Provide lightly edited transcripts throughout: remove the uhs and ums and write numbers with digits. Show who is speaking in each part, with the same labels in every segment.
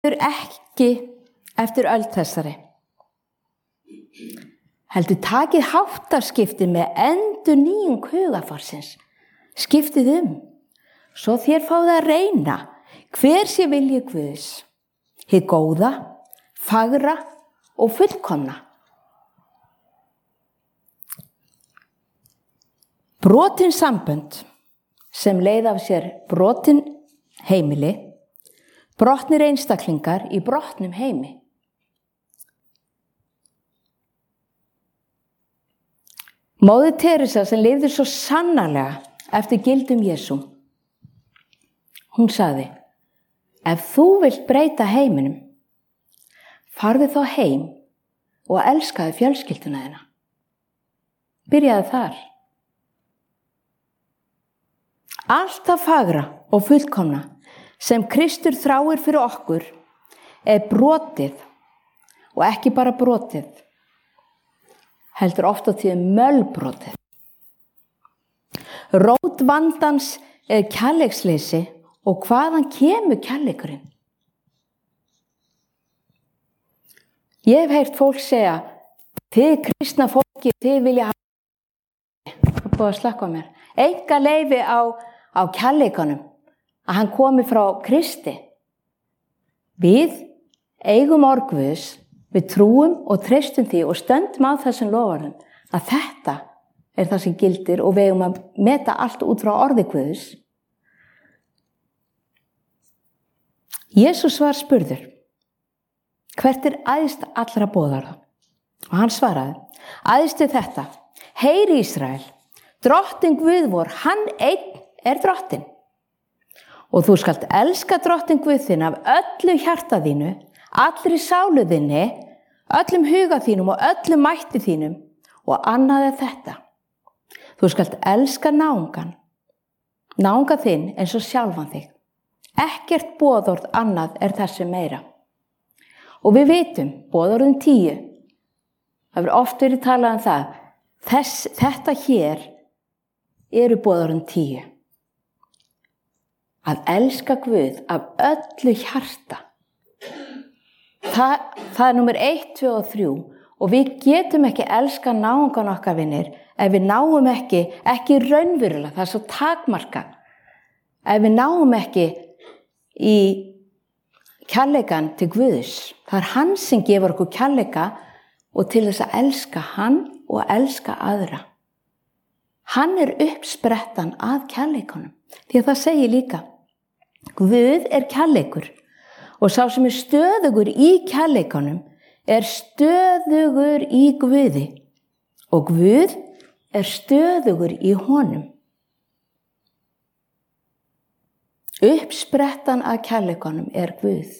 Speaker 1: ekki eftir öld þessari. Heldur takið háttaskipti með endurnýjung hugarfarsins. Skiptið svo þér fáið að reyna hver sé vilji Guðs, hið góða, fagra og fullkomna. Brotin sambönd sem leiða af sér brotin heimili, brotnir einstaklingar í brotnum heimi. Móðir Teresa sem lifði svo sannarlega eftir gildum Jesú. Hún sagði, ef þú vilt breyta heiminum, farðu þá heim og elskaðu fjölskylduna þína. Byrjaðu þar. Allt það fagra og fullkomna sem Kristur þráir fyrir okkur brotið og ekki bara brotið, heldur oft á tíðum mölbrotið. Rót vandans kærleiksleysi og hvaðan kemur kærleikurinn? Ég hef heyrt fólk segja, þið kristna fólki, þið vilja hafa búið að slökkva mér. Enga leyfi á kærleikanum, að hann komi frá Kristi. Við eigum orð Guðs, við trúum og treystum því og stöndum á þessum loforðum að þetta það sem gildir og við eigum að meta allt út frá orði Guðs. Jesús var spurður, hvert æðst allra boðorða? Og hann svaraði, æðst þetta, heyri Ísrael, drottinn Guð vor, hann einn drottinn. Og þú skalt elska drottinn Guð þinn af öllu hjarta þínu, allri sálu þinni, öllum huga þínum og öllum mætti þínum og annað þetta. Þú skalt elska náungan þinn eins og sjálfan þig. Ekkert boðorð annað þessu meira. Og við vitum, boðorðin 10, það hefur oft verið talað um það, þetta hér eru boðorðin 10. Að elska Guð af öllu hjarta. Það númer 1, 2 og 3 og við getum ekki elska náungan okkar vinir ef við náum ekki raunverulega, það svo takmarkað. Ef við náum ekki í kærleikan til Guðs, það hann sem gefur okkur kærleika og til þess að elska hann og elska aðra. Hann uppsprettan að kærleikunum, því að það segir líka, Guð kærleikur. Og sá sem stöðugur í kærleikanum stöðugur í Guði og Guð stöðugur í honum. Uppsprettan að kærleikanum Guð.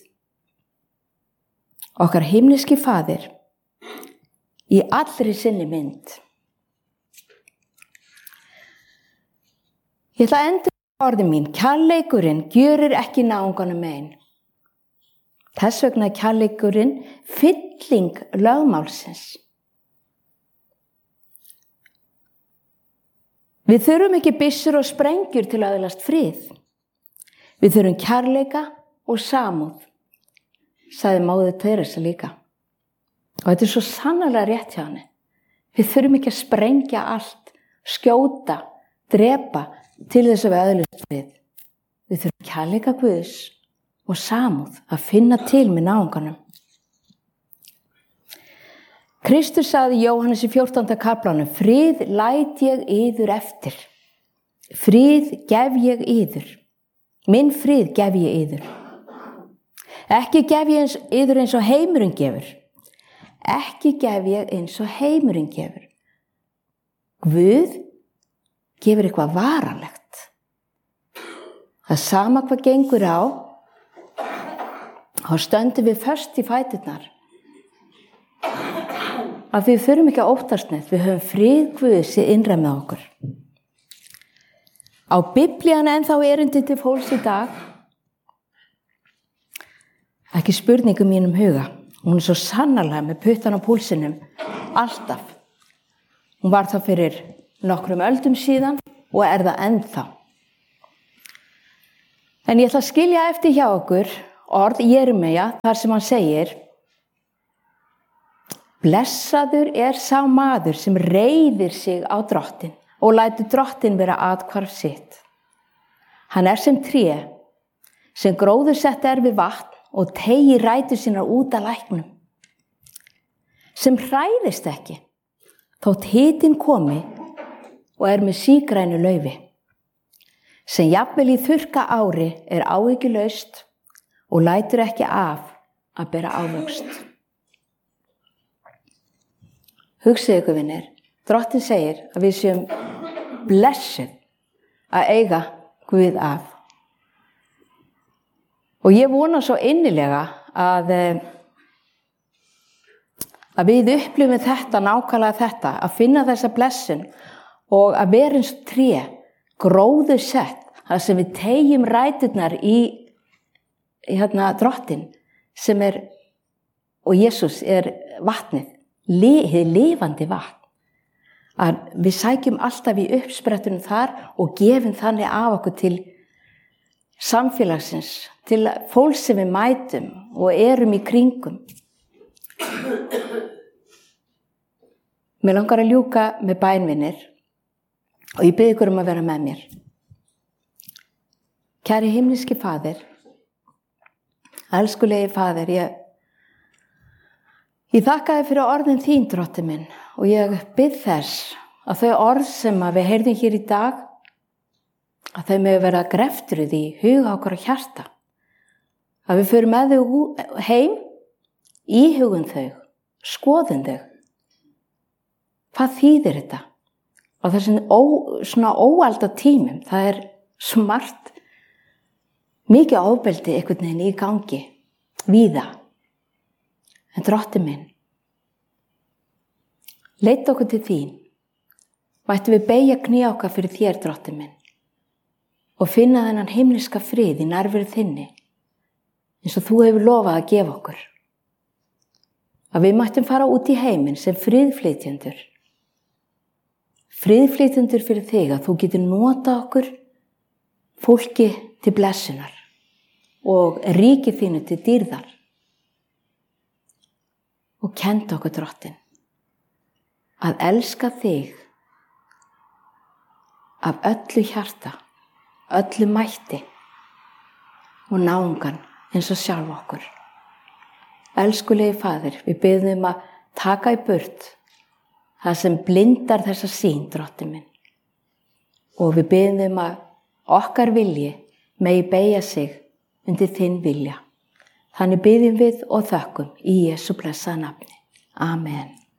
Speaker 1: Okkar himneski faðir í allri sinni mynd. Ég ætla að enda orðin mín, kærleikurinn gjörir ekki náunganum mein. Þess vegna kærleikurinn fylling lögmálsins. Við þurfum ekki byssur og sprengjur til að öðlast frið. Við þurfum kærleika og samúð, sagði móðir Teresa líka. Og þetta svo sannarlega rétt hjá henni. Við þurfum ekki að sprengja allt, skjóta, drepa til þess að við öðlast frið. Við þurfum kærleika Guðs og samúð að finna til með náunganum. Kristur sagði í Jóhannes í 14. kaplanum, frið læt ég yður eftir. Frið gef ég yður. Minn frið gef ég yður. Ekki gef ég yður eins og heimurinn gefur. Ekki gef ég eins og heimurinn gefur. Guð gefur eitthvað varanlegt. Það sama hvað gengur á, þá stöndum við föst í fæturnar. Að við þurfum ekki að óttast neitt, við höfum frið Guðs innra með okkur. Á Biblían ennþá erindi til fólks í dag. Ekki spurningu mínum huga. Hún svo sannarlega með puttan á púlsinum, alltaf. Hún var það fyrir nokkrum öldum síðan og það ennþá. En ég ætla að skilja eftir hjá okkur orð Jeremías þar sem hann segir: blessaður er sá maður sem reiðir sig á drottin og lætur drottin vera athvarf sitt. Hann er sem tré sem gróðursett er við vatn og teygir rætur sínar út að læknum, sem hræðist ekki þótt hitinn komi og er með sígrænu laufi, sem jafnvel í þurrka ári er áhyggjulaust og lætur ekki af að bera ávöxt. Hugsið ykkur, vinir, drottin segir að við séum blessuð að eiga Guð af. Og ég vona svo innilega að við upplifum þetta, nákvæmlega þetta, að finna þessa blessun og að vera eins og tré, gróðursett, þar sem við teygjum ræturnar í drottin sem er, og Jesús er vatnið, hið lifandi vatn. Að við sækjum alltaf í uppsprettunum þar og gefum þannig af okkur til samfélagsins, til fólk sem við mætum og erum í kringum. Mér langar að ljúka með bæn, vinir, og ég bið ykkur að vera með mér. Kæri himneski Faðir, elskulegi Faðir, ég þakka þér fyrir orðin þín, drottinn minn, og ég bið þess að þau orð sem við heyrðum hér í dag, að þau megi vera greftruð í huga okkar og hjarta. Að við förum með þau heim, íhugum þau, skoðum þau. Hvað þýðir þetta? Á þessum svona óalda tímum, það er svo margt, mikið ofbeldi einhvern veginn í gangi, víða. En drottinn minn, leit okkur til þín, og ættum við beygja kné okkar fyrir þér, drottinn minn, og finna þennan himneska frið í nærveru þinni, eins og þú hefur lofað að gefa okkur. Að við mættum fara út í heiminn sem friðflytjendur. Friðflytjendur fyrir þig, að þú getur nota okkur fólki til blessunar og ríki þínu til dýrðar. Og kendu okkur, drottinn, að elska þig af öllu hjarta, öllu mætti og náungan eins og sjálf okkur. Elskulegi Faðir, við biðjum að taka í burt það sem blindar þessa sýn, drottinn minn. Og við biðjum að okkar vilji megi beygja sig undir þinn vilja. Þannig biðjum við og þökkum í Jesú blessaða nafni. Amen.